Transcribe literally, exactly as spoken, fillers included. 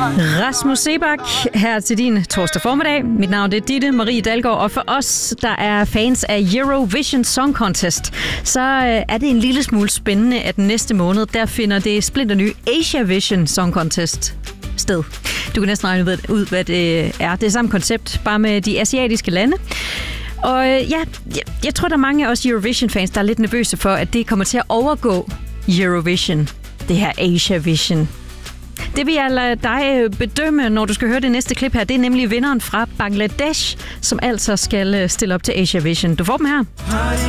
Rasmus Seebach her til din torsdag formiddag. Mit navn er Ditte Marie Dalgaard, og for os, der er fans af Eurovision Song Contest, så er det en lille smule spændende, at næste måned, der finder det splinter nye Asiavision Song Contest sted. Du kan næsten regne ud, hvad det er. Det er samme koncept, bare med de asiatiske lande. Og ja, jeg, jeg tror, der er mange af os Eurovision-fans, der er lidt nervøse for, at det kommer til at overgå Eurovision, det her Asiavision. Det vil jeg lade dig bedømme, når du skal høre det næste klip her. Det er nemlig vinderen fra Bangladesh, som altså skal stille op til Asiavision. Du får dem her.